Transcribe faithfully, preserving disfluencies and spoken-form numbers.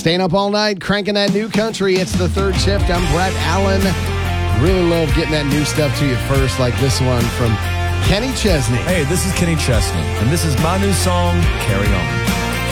Staying up all night, cranking that new country. It's the third shift. I'm Brett Allen. Really love getting that new stuff to you first, like this one from Kenny Chesney. Hey, this is Kenny Chesney, and this is my new song, Carry On.